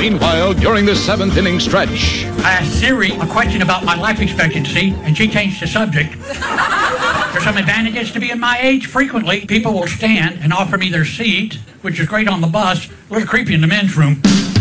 Meanwhile, during the seventh inning stretch, I asked Siri a question about my life expectancy, and she changed the subject. There's some advantages to being my age. Frequently, people will stand and offer me their seat, which is great on the bus, a little creepy in the men's room.